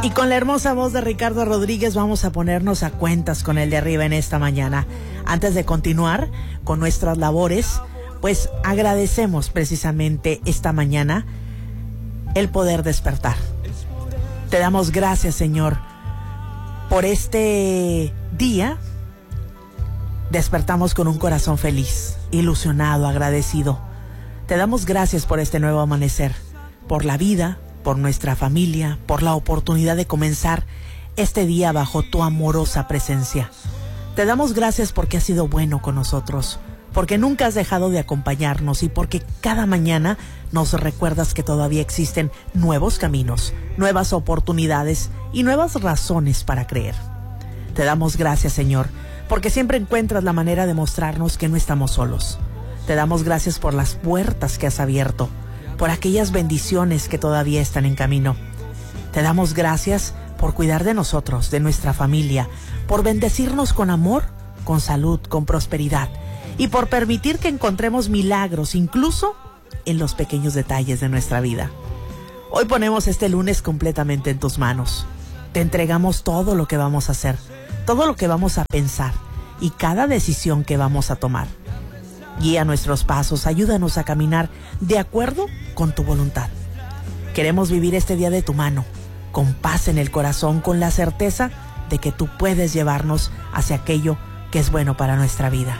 Y con la hermosa voz de Ricardo Rodríguez vamos a ponernos a cuentas con el de arriba en esta mañana. Antes de continuar con nuestras labores, pues agradecemos precisamente esta mañana el poder despertar. Te damos gracias, Señor, por este día. Despertamos con un corazón feliz, ilusionado, agradecido. Te damos gracias por este nuevo amanecer, por la vida, por nuestra familia, por la oportunidad de comenzar este día bajo tu amorosa presencia. Te damos gracias porque has sido bueno con nosotros, porque nunca has dejado de acompañarnos y porque cada mañana nos recuerdas que todavía existen nuevos caminos, nuevas oportunidades y nuevas razones para creer. Te damos gracias, Señor, porque siempre encuentras la manera de mostrarnos que no estamos solos. Te damos gracias por las puertas que has abierto, por aquellas bendiciones que todavía están en camino. Te damos gracias por cuidar de nosotros, de nuestra familia, por bendecirnos con amor, con salud, con prosperidad y por permitir que encontremos milagros incluso en los pequeños detalles de nuestra vida. Hoy ponemos este lunes completamente en tus manos. Te entregamos todo lo que vamos a hacer, todo lo que vamos a pensar y cada decisión que vamos a tomar. Guía nuestros pasos, ayúdanos a caminar de acuerdo con tu voluntad. Queremos vivir este día de tu mano, con paz en el corazón, con la certeza de que tú puedes llevarnos hacia aquello que es bueno para nuestra vida.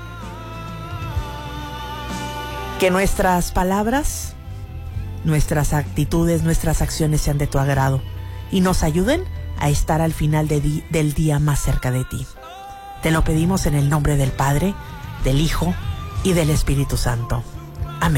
Que nuestras palabras, nuestras actitudes, nuestras acciones sean de tu agrado y nos ayuden a estar al final del día más cerca de ti. Te lo pedimos en el nombre del Padre, del Hijo y del Espíritu Santo.